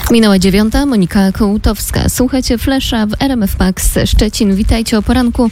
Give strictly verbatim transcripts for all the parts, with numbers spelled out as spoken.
Minęła dziewiąta, Monika Kołutowska. Słuchajcie Flesza w R M F Max Szczecin. Witajcie o poranku.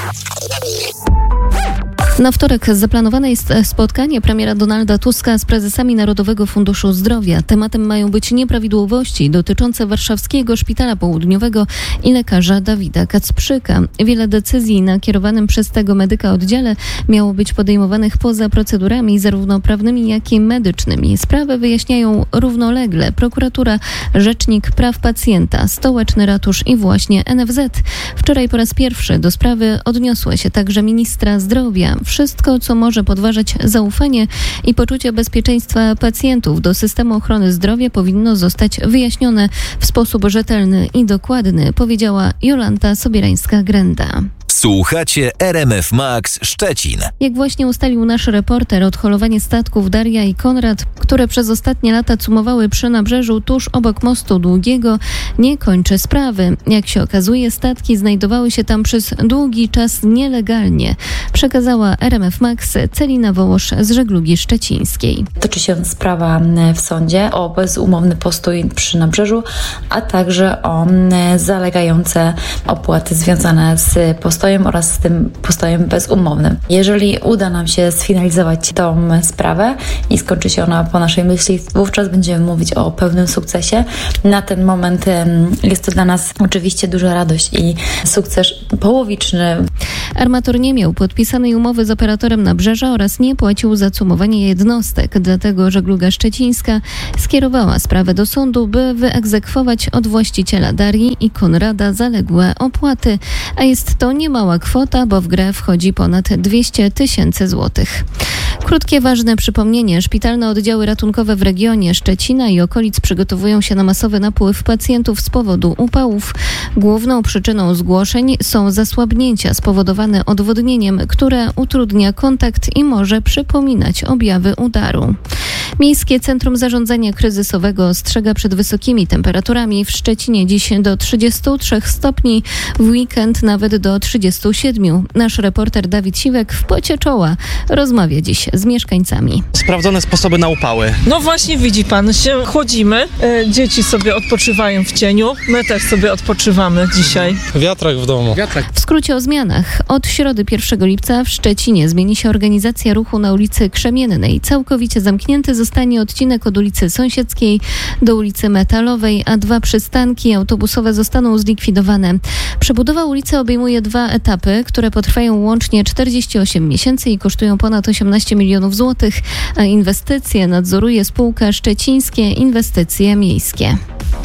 Na wtorek zaplanowane jest spotkanie premiera Donalda Tuska z prezesami Narodowego Funduszu Zdrowia. Tematem mają być nieprawidłowości dotyczące Warszawskiego Szpitala Południowego i lekarza Dawida Kacprzyka. Wiele decyzji na kierowanym przez tego medyka oddziale miało być podejmowanych poza procedurami zarówno prawnymi, jak i medycznymi. Sprawę wyjaśniają równolegle prokuratura, rzecznik praw pacjenta, stołeczny ratusz i właśnie N F Z. Wczoraj po raz pierwszy do sprawy odniosła się także ministra zdrowia. Wszystko, co może podważać zaufanie i poczucie bezpieczeństwa pacjentów do systemu ochrony zdrowia, powinno zostać wyjaśnione w sposób rzetelny i dokładny, powiedziała Jolanta Sobierańska-Grenda. Słuchacie R M F Max Szczecin. Jak właśnie ustalił nasz reporter, odholowanie statków Daria i Konrad, które przez ostatnie lata cumowały przy nabrzeżu tuż obok mostu Długiego, nie kończy sprawy. Jak się okazuje, statki znajdowały się tam przez długi czas nielegalnie, przekazała R M F Max Celina Wołosz z Żeglugi Szczecińskiej. Toczy się sprawa w sądzie o bezumowny postój przy nabrzeżu, a także o zalegające opłaty związane z postojem oraz z tym postojem bezumownym. Jeżeli uda nam się sfinalizować tą sprawę i skończy się ona po naszej myśli, wówczas będziemy mówić o pełnym sukcesie. Na ten moment jest to dla nas oczywiście duża radość i sukces połowiczny. Armator nie miał podpisanej umowy z operatorem nabrzeża oraz nie płacił za cumowanie jednostek. Dlatego Żegluga Szczecińska skierowała sprawę do sądu, by wyegzekwować od właściciela Darii i Konrada zaległe opłaty. A jest to niemała kwota, bo w grę wchodzi ponad dwieście tysięcy złotych. Krótkie, ważne przypomnienie. Szpitalne oddziały ratunkowe w regionie Szczecina i okolic przygotowują się na masowy napływ pacjentów z powodu upałów. Główną przyczyną zgłoszeń są zasłabnięcia spowodowane odwodnieniem, które utrudnia kontakt i może przypominać objawy udaru. Miejskie Centrum Zarządzania Kryzysowego ostrzega przed wysokimi temperaturami. W Szczecinie dziś do trzydziestu trzech stopni, w weekend nawet do trzydziestu siedmiu. Nasz reporter Dawid Siwek w pocie czoła rozmawia dziś z mieszkańcami. Sprawdzone sposoby na upały. No właśnie, widzi pan, się chłodzimy, e, dzieci sobie odpoczywają w cieniu, my też sobie odpoczywamy dzisiaj. Wiatrak w domu. Wiatrak. W skrócie o zmianach. Od środy pierwszego lipca w Szczecinie zmieni się organizacja ruchu na ulicy Krzemiennej. Całkowicie zamknięty zostanie odcinek od ulicy Sąsiedzkiej do ulicy Metalowej, a dwa przystanki autobusowe zostaną zlikwidowane. Przebudowa ulicy obejmuje dwa etapy, które potrwają łącznie czterdzieści osiem miesięcy i kosztują ponad osiemnaście milionów złotych, a inwestycje nadzoruje spółka Szczecińskie Inwestycje Miejskie.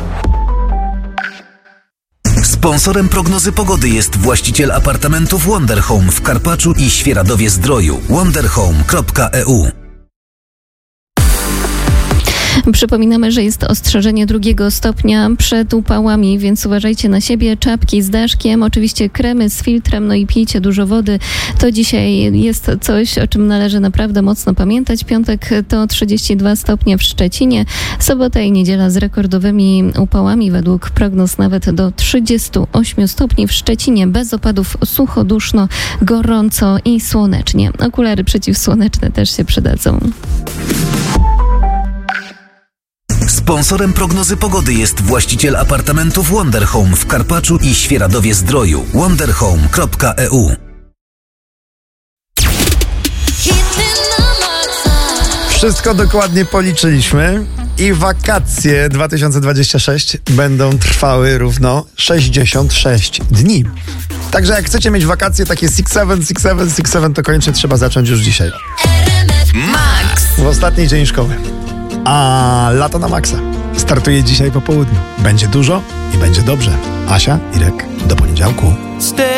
Sponsorem prognozy pogody jest właściciel apartamentów Wonder Home w Karpaczu i Świeradowie-Zdroju. wonderhome kropka e u. Przypominamy, że jest ostrzeżenie drugiego stopnia przed upałami, więc uważajcie na siebie. Czapki z daszkiem, oczywiście kremy z filtrem, no i pijcie dużo wody. To dzisiaj jest coś, o czym należy naprawdę mocno pamiętać. Piątek to trzydzieści dwa stopnie w Szczecinie, sobota i niedziela z rekordowymi upałami, według prognoz nawet do trzydziestu ośmiu stopni w Szczecinie, bez opadów, sucho, duszno, gorąco i słonecznie. Okulary przeciwsłoneczne też się przydadzą. Sponsorem prognozy pogody jest właściciel apartamentów Wonder Home w Karpaczu i Świeradowie-Zdroju. wonderhome kropka e u. Wszystko dokładnie policzyliśmy i wakacje dwa tysiące dwudzieste szóste będą trwały równo sześćdziesiąt sześć dni. Także jak chcecie mieć wakacje takie six seven, six seven, six seven, to koniecznie trzeba zacząć już dzisiaj. Max! W ostatni dzień szkoły. A lato na maksa startuje dzisiaj po południu. Będzie dużo i będzie dobrze. Asia, Irek, do poniedziałku.